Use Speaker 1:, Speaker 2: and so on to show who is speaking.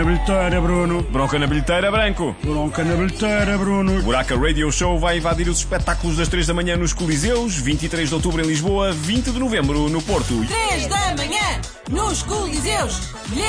Speaker 1: Na bilheteira, Bruno.
Speaker 2: Bronca na bilheteira, Branco.
Speaker 1: Bronca na bilheteira, Bruno.
Speaker 2: Buraca Radio Show vai invadir os espetáculos das 3 da manhã nos Coliseus, 23 de outubro em Lisboa, 20 de novembro no Porto.
Speaker 3: 3 da manhã, nos Coliseus.